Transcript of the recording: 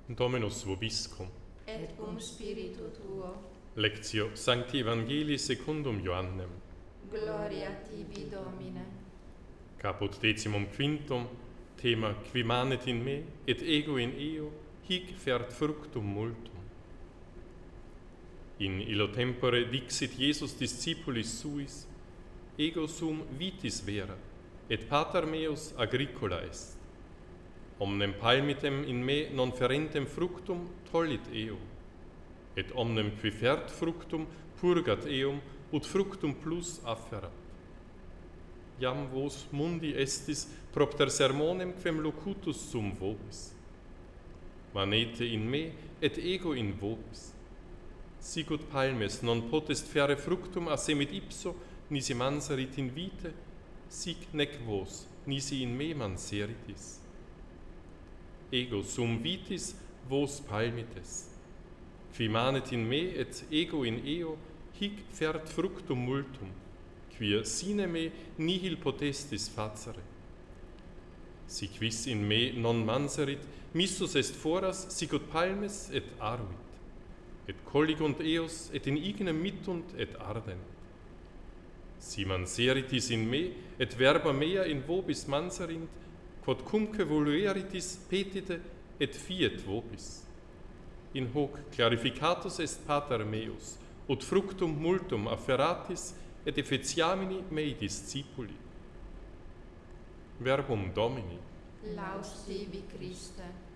Dominus vobiscum. Et cum spiritu tuo. Lectio Sancti Evangelii secundum Ioannem. Gloria tibi, Domine. Caput decimum quintum, thema qui manet in me, et ego in eo, hic fert fructum multum. In illo tempore dixit Iesus discipulis suis, ego sum vitis vera, et pater meus agricola est. Omnem palmitem in me non ferentem fructum tollit eo, et omnem qui fert fructum purgat eum, ut fructum plus afferat. Iam vos mundi estis propter sermonem quem locutus sum vobis. Manete in me et ego in vobis. Sicut palmes non potest fere fructum a semit ipso, nisi manserit in vite, sic nec vos, nisi in me manseritis. Ego sum vitis vos palmites. Qui manet in me et ego in eo, hic fert fructum multum, quia sine me nihil potestis facere. Si quis in me non manserit, missus est foras sicut palmes et arvit, et colligunt eos et in ignem mittunt et ardent. Si manseritis in me, et verba mea in vobis manserint, quod cumque volueritis petite et fiet vobis. In hoc clarificatus est pater meus, ut fructum multum afferatis et efficiamini mei discipuli. Verbum Domini. Laus tibi, Christe.